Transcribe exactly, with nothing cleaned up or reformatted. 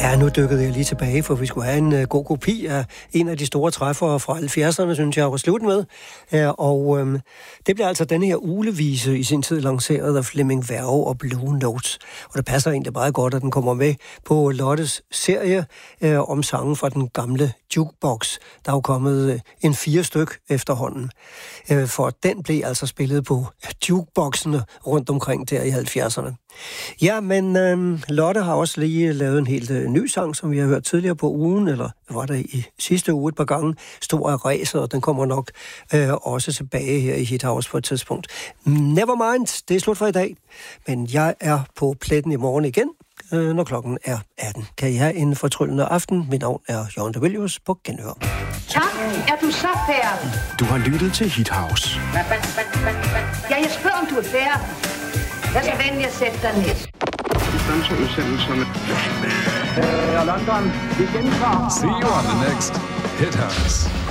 Ja, nu dykkede jeg lige tilbage, for vi skulle have en uh, god kopi af en af de store træffere fra halvfjerdserne, synes jeg, var slut med. Uh, og um, det bliver altså denne her ulevise i sin tid lanceret af Flemming Werge og Blue Notes. Og det passer egentlig meget godt, at den kommer med på Lottes serie uh, om sange fra den gamle jukebox. Der er jo kommet uh, en fire styk efterhånden. Uh, for den blev altså spillet på jukeboxene rundt omkring der i halvfjerdserne. Ja, men øh, Lotte har også lige lavet en helt øh, ny sang, som vi har hørt tidligere på ugen, eller var det i sidste uge et par gange, Stor af ræset, og den kommer nok øh, også tilbage her i Hit House på et tidspunkt. Never mind, det er slut for i dag, men jeg er på pletten i morgen igen, øh, når klokken er atten. Kan I have en fortryllende aften? Mit navn er Jørgen de Villius på Genhør. Tak, er du så færdig? Du har lyttet til Hit House. Ja, jeg spørger, om du er færdig. Jeg skal venlig at sætte dig ned. Distanceudsendelserne. Øh, London, vi gentager. See you on the next Hit House.